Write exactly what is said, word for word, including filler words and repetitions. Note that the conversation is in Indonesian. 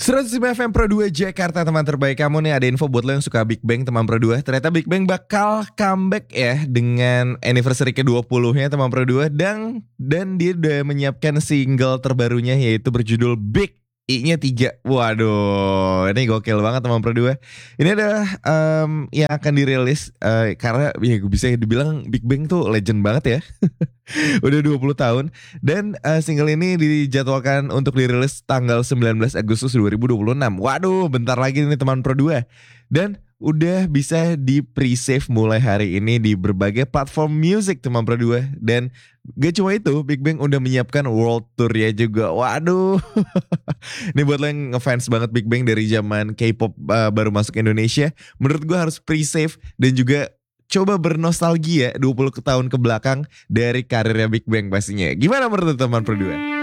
seratus lima F M Pro dua Jakarta, teman terbaik kamu nih. Ada info buat lo yang suka Big Bang, teman Pro dua. Ternyata Big Bang bakal comeback ya dengan anniversary ke dua puluh-nya teman Pro dua. Dan, dan dia udah menyiapkan single terbarunya yaitu berjudul Big I-nya tiga. Waduh, ini gokil banget teman Pro dua. Ini adalah um, yang akan dirilis uh, karena ya bisa dibilang Big Bang tuh legend banget ya. Udah dua puluh tahun. Dan uh, single ini dijadwalkan untuk dirilis tanggal sembilan belas Agustus dua ribu dua puluh enam. Waduh, bentar lagi nih teman Pro dua. Dan udah bisa di pre-save mulai hari ini di berbagai platform music teman Pro dua. Dan gak cuma itu, Big Bang udah menyiapkan world tour ya juga. Waduh. Ini buat lo yang ngefans banget Big Bang dari zaman K-pop uh, baru masuk Indonesia, menurut gue harus pre-save dan juga coba bernostalgia dua puluh tahun ke belakang dari karirnya Big Bang pastinya. Gimana menurut teman Pro dua?